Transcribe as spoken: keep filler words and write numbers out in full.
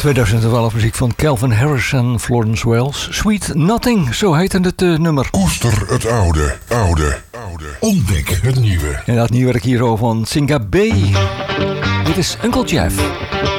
tweeduizend twaalf muziek van Calvin Harris en Florence Wells. Sweet Nothing, zo heette het uh, nummer. Koester het oude, oude, oude. Ontdek het nieuwe. En dat nieuwe werk hier van Singa B. Dit is Uncle Jeff.